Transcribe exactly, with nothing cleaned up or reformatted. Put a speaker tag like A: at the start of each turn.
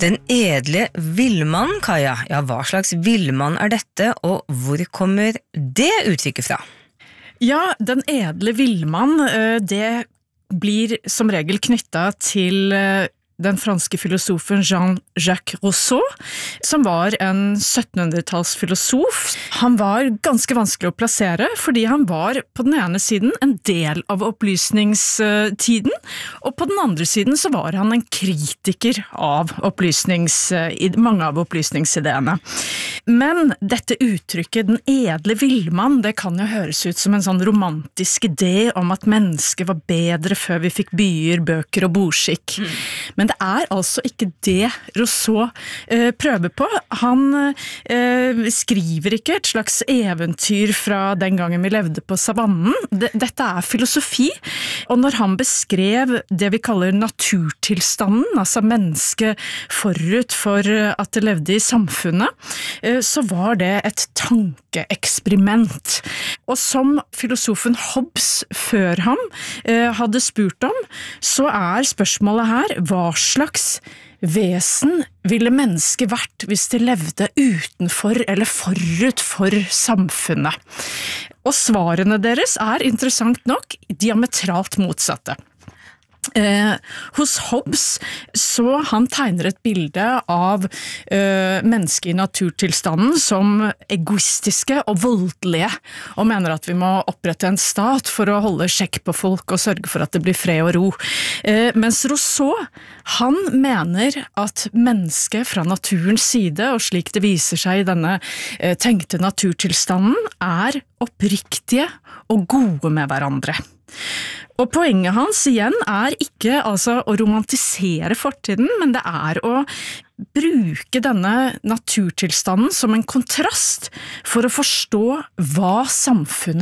A: Den edle villmann, Kaja. Ja, hva slags villmann er dette, og hvor kommer det uttrykket fra?
B: Ja, den edle villmann, det blir som regel knyttet til den franske filosofen Jean-Jacques Rousseau, som var en syttenhundretallsfilosof. Han var ganske vanskelig å plassere, fordi han var på den ene siden en del av opplysningstiden, og på den andre siden så var han en kritiker av opplysnings, mange av opplysningsideene. Men dette uttrykket, den edle villmann, det kan jo høres ut som en sånn romantisk idé om at mennesket var bedre før vi fikk byer, bøker og bordskikk. Mm. Men det er altså ikke det Rousseau eh, prøver på. Han eh, skriver ikke et slags eventyr fra den gangen vi levde på savannen. Dette er filosofi, og når han beskrev det vi kaller naturtilstanden, altså mennesket forut for at det levde i samfunnet, eh, så var det et tankeeksperiment. Og som filosofen Hobbes før ham eh, hadde spurt om, så er spørsmålet her, hva slags vesen ville mennesket vært hvis det levde utenfor eller forut for samfunnet? Og svarene deres er interessant nok diametralt motsatte. Eh, hos Hobbes så han tegner et bilde av eh, mennesket i naturtilstanden som egoistiske og voldelige, og mener at vi må opprette en stat for å holde sjekk på folk og sørge for at det blir fred og ro. Eh, mens Rousseau, han mener at mennesket fra naturens side, og slik det viser seg i denne eh, tenkte naturtilstanden, er oppriktige og gode med hverandre. Og poenget hans igjen er ikke altså å romantisere fortiden, men det er å bruke denne naturtilstanden som en kontrast for å forstå hva samfunnet